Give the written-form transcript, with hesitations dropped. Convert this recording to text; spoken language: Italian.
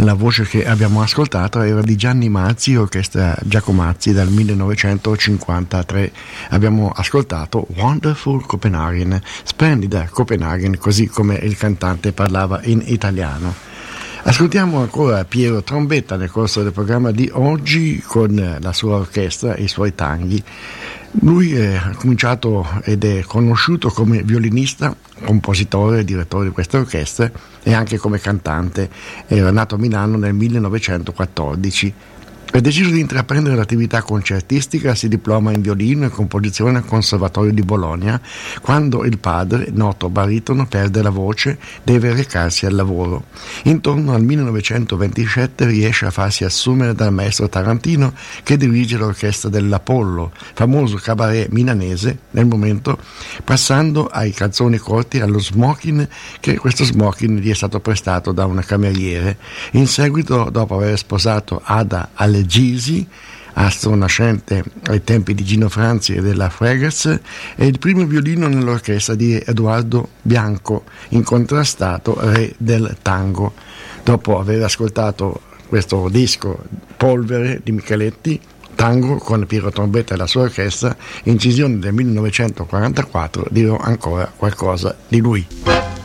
La voce che abbiamo ascoltato era di Gianni Mazzi, orchestra Giacomazzi dal 1953. Abbiamo ascoltato Wonderful Copenhagen, splendida Copenaghen, così come il cantante parlava in italiano. Ascoltiamo ancora Piero Trombetta nel corso del programma di oggi con la sua orchestra e i suoi tanghi. Lui ha cominciato ed è conosciuto come violinista, compositore e direttore di queste orchestre e anche come cantante. Era nato a Milano nel 1914. Ha deciso di intraprendere l'attività concertistica, si diploma in violino e composizione al Conservatorio di Bologna. Quando il padre, noto baritono, perde la voce, deve recarsi al lavoro. Intorno al 1927 riesce a farsi assumere dal maestro tarantino che dirige l'orchestra dell'Apollo, famoso cabaret milanese nel momento, passando ai calzoni corti allo smoking, che questo smoking gli è stato prestato da un cameriere. In seguito, dopo aver sposato Ada Allegisi, astro nascente ai tempi di Gino Franzi e della Fregers, è il primo violino nell'orchestra di Edoardo Bianco, incontrastato re del tango. Dopo aver ascoltato questo disco Polvere di Micheletti, tango con Piero Trombetta e la sua orchestra, incisione del 1944, dirò ancora qualcosa di lui.